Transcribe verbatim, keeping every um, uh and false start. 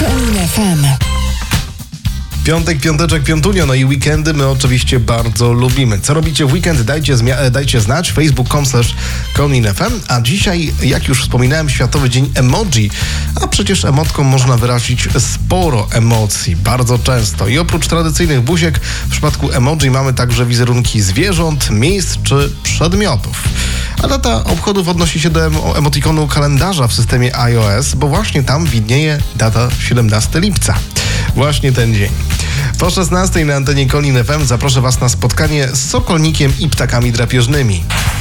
Konin F M. Piątek, piąteczek, piątunio, no i weekendy my oczywiście bardzo lubimy. Co robicie w weekend? Dajcie, zmia- dajcie znać, facebook kropka com slash konin f m. A dzisiaj, jak już wspominałem, Światowy Dzień Emoji, a przecież emotką można wyrazić sporo emocji, bardzo często. I oprócz tradycyjnych buziek, w przypadku emoji mamy także wizerunki zwierząt, miejsc czy przedmiotów. A data obchodów odnosi się do emo- emotikonu kalendarza w systemie iOS, bo właśnie tam widnieje data siedemnastego lipca. Właśnie ten dzień. Po szesnastej na antenie Konin F M zaproszę Was na spotkanie z sokolnikiem i ptakami drapieżnymi.